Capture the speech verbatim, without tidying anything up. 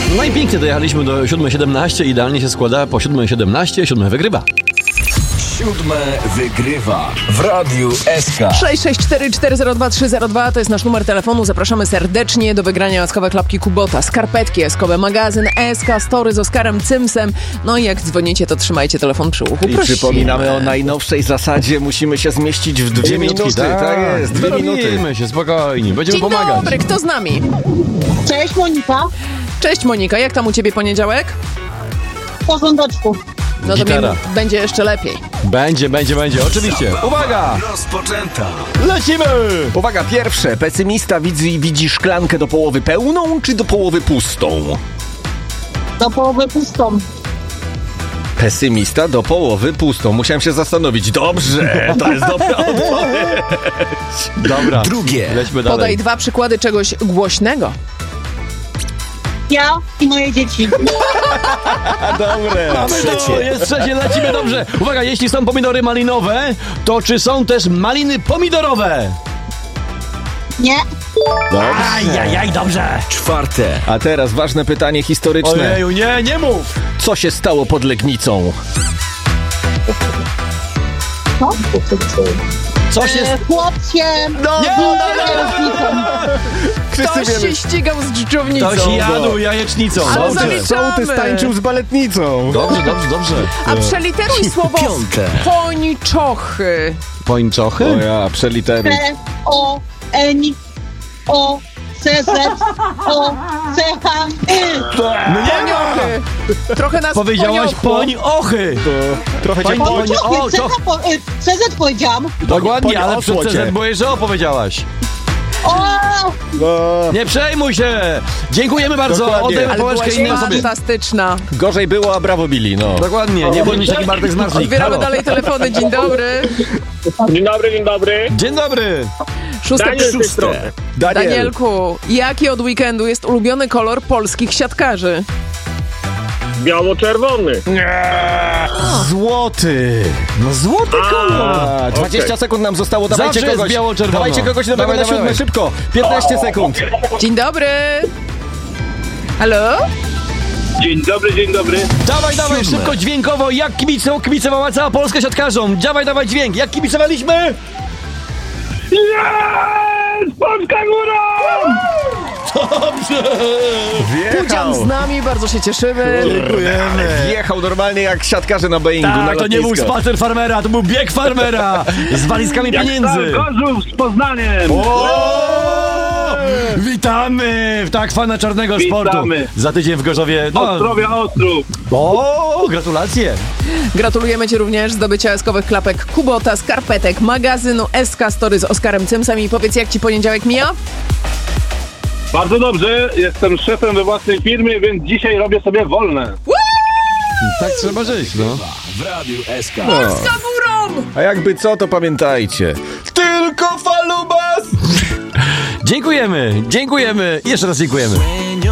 No i pięknie dojechaliśmy do siódmej siedemnaście, idealnie się składa po siódmej siedemnaście, siódme wygrywa. Siódme wygrywa w Radiu S K. sześć sześć cztery cztery zero dwa trzy zero dwa to jest nasz numer telefonu. Zapraszamy serdecznie do wygrania eskowe klapki Kubota, skarpetki eskowe, magazyn S K Story z Oskarem Cymsem. No i jak dzwonicie, to trzymajcie telefon przy uchu. I Prosimy. przypominamy o najnowszej zasadzie. Musimy się zmieścić w dwie minuty. tak, Tak jest, dwie minuty. Wyrobimy się spokojnie, będziemy Dzień pomagać. dobry, kto z nami? Cześć Monika, Cześć Monika, jak tam u ciebie poniedziałek? w porządeczku. No to Gitara. mi będzie jeszcze lepiej. Będzie, będzie, będzie, oczywiście. Uwaga! Rozpoczęta. Lecimy! Uwaga, pierwsze. Pesymista widzi, widzi szklankę do połowy pełną czy do połowy pustą? Do połowy pustą. Pesymista do połowy pustą. Musiałem się zastanowić. Dobrze, to jest dobra odpowiedź. Dobra, Drugie. lećmy dalej. Podaj dwa przykłady czegoś głośnego. Ja i moje dzieci. Dobre. Mamy to, Trzecie. jest trzecie, lecimy dobrze. Uwaga, jeśli są pomidory malinowe, to czy są też maliny pomidorowe? Nie, Ajajaj, dobrze. Czwarte. A teraz ważne pytanie historyczne. Ojeju, nie, nie mów. Co się stało pod Legnicą? co? Co się... E, chłopciem. No, Nie, kierownicą. Ktoś się ścigał z dżdżownicą. Ktoś jadł jajecznicą. Ale Dobrze. zaliczamy. Sołtys tańczył z baletnicą. Dobrze, dobrze, dobrze. A przeliteruj słowo Piąte. pończochy. Pończochy? O ja, przeliteruj. P, O, N, O, C, Z, O, C, H, Y. No nie ma. Poniochy. Trochę nas Powiedziałaś poniosło. poń ochy. To trochę cię Poń- boli. poń- o, Pończochy, C, to- H, po, y, C, Z powiedziałam. Dokładnie, poń ale przed osło C cię. Z boję, że opowiedziałaś. O, No, Nie przejmuj się. Dziękujemy bardzo. Dokładnie. Oddajmy Ale pałeczkę byłaś innej osobie. fantastyczna. gorzej było, a brawo bili, no. Dokładnie, nie bądź taki Bartek z Marzlik. Odbieramy Halo. dalej telefony. Dzień dobry. Dzień dobry, dzień dobry. Dzień dobry. Szóste Daniel z tej Szóste. strony. Daniel. Danielku, jaki od weekendu jest ulubiony kolor polskich siatkarzy? Biało-czerwony. Złoty. No złoty kolor. A, dwadzieścia sekund nam zostało, dawajcie Zawsze jest kogoś. biało-czerwono. Dawajcie kogoś nowego Dawaj, na dawaj, siódme, dawaj. szybko. piętnaście sekund. Dzień dobry. Halo? Dzień dobry, dzień dobry. Dawaj, dawaj, Siódme. szybko, dźwiękowo. Jak kibicował, kibicowała cała Polska siatkarzom. Dawaj, dawaj dźwięk. Jak kibicowaliśmy? Jest! Polska góra! Dobrze. Pudzian z nami, bardzo się cieszymy. Dziękujemy. Jechał normalnie jak siatkarze na Boeingu. na Tak, to nie był lotnisko. spacer farmera, to był bieg farmera z walizkami pieniędzy. Gorzów z Poznaniem. O! Witamy w tak fana czarnego Witamy. sportu. Za tydzień w Gorzowie. No. Ostrowia Ostrów. O, gratulacje. Gratulujemy Ci również zdobycia eskowych klapek Kubota, skarpetek, magazynu S K Story z Oskarem Cymsem. I powiedz, jak Ci poniedziałek mija? Bardzo dobrze, jestem szefem we własnej firmie, więc dzisiaj robię sobie wolne. Tak trzeba żyć, no. W Radiu S K. Polska górą! A jakby co, to pamiętajcie. Tylko falubas! Dziękujemy, dziękujemy, jeszcze raz dziękujemy.